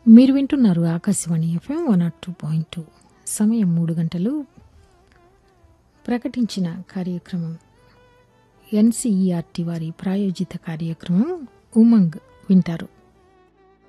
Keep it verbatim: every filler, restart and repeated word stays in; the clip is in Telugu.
మీరు వింటున్నారు Akashvani FM one not two point two. సమయం మూడు గంటలు. ప్రకటించిన కార్యక్రమం ఎన్సీఈఆర్టీ వారి ప్రాయోజిత కార్యక్రమం ఉమంగ్ వింటారు.